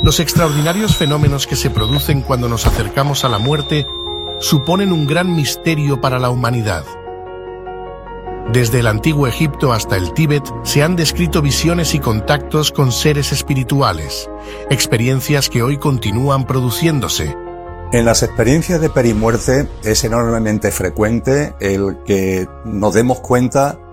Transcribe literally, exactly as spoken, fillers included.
Los extraordinarios fenómenos que se producen cuando nos acercamos a la muerte suponen un gran misterio para la humanidad. Desde el antiguo Egipto hasta el Tíbet se han descrito visiones y contactos con seres espirituales, experiencias que hoy continúan produciéndose. En las experiencias de perimuerte es enormemente frecuente el que nos demos cuenta